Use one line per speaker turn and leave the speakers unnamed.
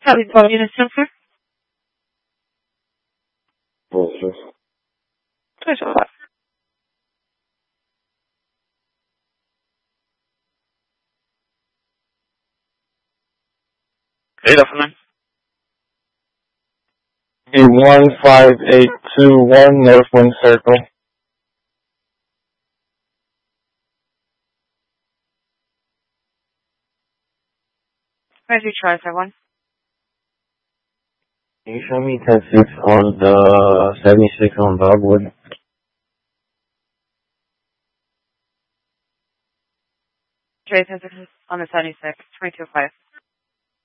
Copy, ball unit sensor.
Bullshit.
Push off. Afternoon.
15821 Northwind Circle.
Where's your try, everyone?
Can you show me 10-6 on the 76 on Dogwood?
Trace on the 76, 2205.